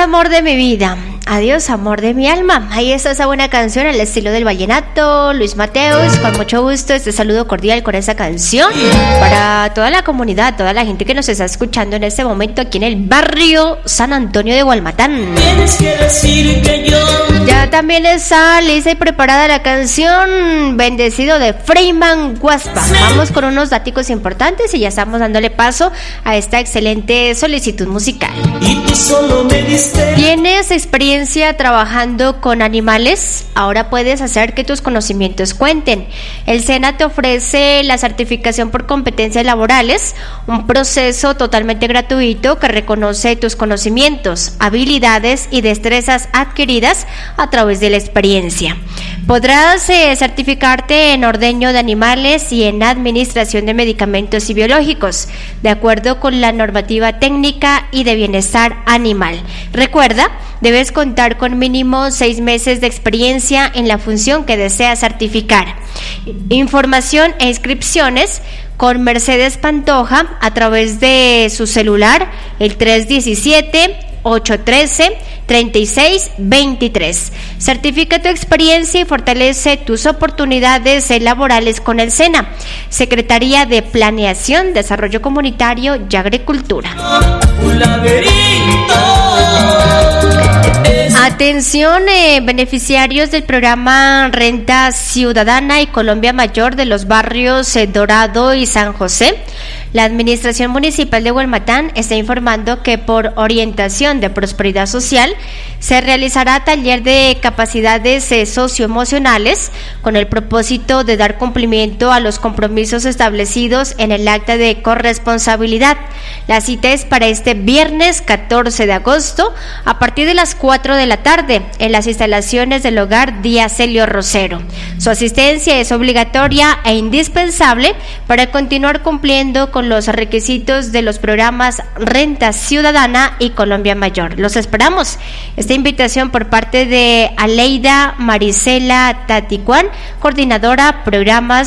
amor de mi vida, adiós amor de mi alma. Ahí está esa buena canción al estilo del vallenato. Luis Mateos, con mucho gusto, este saludo cordial con esa canción para toda la comunidad, toda la gente que nos está escuchando en este momento aquí en el barrio San Antonio de Gualmatán. Tienes que decir que yo... Ya también está lista y preparada la canción Bendecido de Freyman Guaspa. Vamos con unos datos importantes y ya estamos dándole paso a esta excelente solicitud musical. Y tú solo me diste... ¿Tienes experiencia trabajando con animales? Ahora puedes hacer que tus conocimientos cuenten. El SENA te ofrece la certificación por competencias laborales, un proceso totalmente gratuito que reconoce tus conocimientos, habilidades y destrezas adquiridas a través de la experiencia. Podrás certificarte en ordeño de animales y en administración de medicamentos y biológicos, de acuerdo con la normativa técnica y de bienestar animal. Recuerda, debes contar con mínimo 6 meses de experiencia en la función que deseas certificar. Información e inscripciones con Mercedes Pantoja a través de su celular, el 317-813-3623. Certifica tu experiencia y fortalece tus oportunidades laborales con el SENA, Secretaría de Planeación, Desarrollo Comunitario y Agricultura. Un laberinto. Atención, beneficiarios del programa Renta Ciudadana y Colombia Mayor de los barrios Dorado y San José. La Administración Municipal de Gualmatán está informando que por orientación de prosperidad social se realizará taller de capacidades socioemocionales con el propósito de dar cumplimiento a los compromisos establecidos en el acta de corresponsabilidad. La cita es para este viernes 14 de agosto a partir de las 4 de la tarde en las instalaciones del hogar Díaz Celio Rosero. Su asistencia es obligatoria e indispensable para continuar cumpliendo con los requisitos de los programas Renta Ciudadana y Colombia Mayor. Los esperamos. Esta invitación por parte de Aleida Marisela Taticuán, coordinadora programas